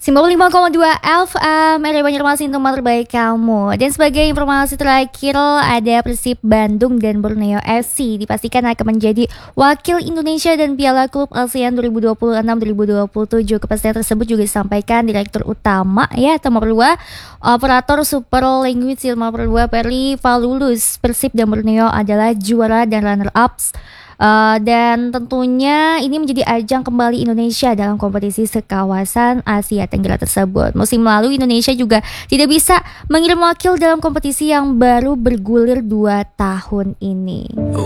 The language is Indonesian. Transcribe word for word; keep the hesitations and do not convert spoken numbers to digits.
sembilan puluh lima koma dua F M R Banjarmasin, tempat terbaik kamu. Dan sebagai informasi terakhir, ada Persib Bandung dan Borneo F C dipastikan akan menjadi wakil Indonesia dan Piala Klub ASEAN dua ribu dua puluh enam dua ribu dua puluh tujuh. Kepastian tersebut juga disampaikan Direktur Utama ya nomor dua Operator Super Language nomor dua Perli Valulus. Persib dan Borneo adalah juara dan runner-ups. Uh, dan tentunya ini menjadi ajang kembali Indonesia dalam kompetisi sekawasan Asia Tenggara tersebut. Musim lalu Indonesia juga tidak bisa mengirim wakil dalam kompetisi yang baru bergulir dua tahun ini.